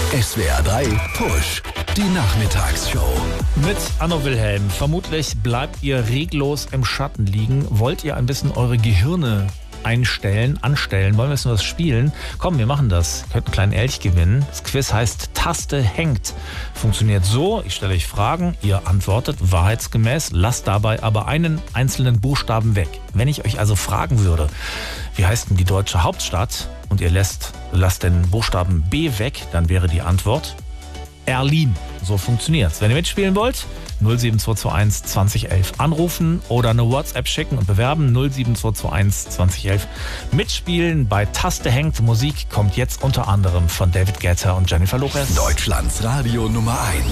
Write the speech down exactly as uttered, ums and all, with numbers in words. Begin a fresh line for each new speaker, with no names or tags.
S W R drei Push, die Nachmittagsshow.
Mit Anno Wilhelm. Vermutlich bleibt ihr reglos im Schatten liegen. Wollt ihr ein bisschen eure Gehirne einstellen, anstellen? Wollen wir jetzt nur was spielen? Komm, wir machen das. Ihr könnt einen kleinen Elch gewinnen. Das Quiz heißt Taste hängt. Funktioniert so, ich stelle euch Fragen, ihr antwortet wahrheitsgemäß, lasst dabei aber einen einzelnen Buchstaben weg. Wenn ich euch also fragen würde, wie heißt denn die deutsche Hauptstadt? Und ihr lasst, lasst den Buchstaben B weg, dann wäre die Antwort Berlin. So funktioniert's. Wenn ihr mitspielen wollt, null sieben zwei zwei eins zwanzig elf anrufen oder eine WhatsApp schicken und bewerben. null sieben zwei zwei eins zwanzig elf mitspielen. Bei Taste hängt. Musik kommt jetzt unter anderem von David Guetta und Jennifer Lopez.
Deutschlands Radio Nummer eins.